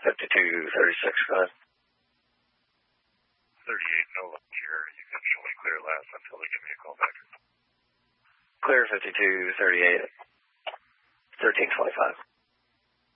5236, go ahead. 38, no luck here. You can show me clear last until they give me a call back. Clear 5238, 1325.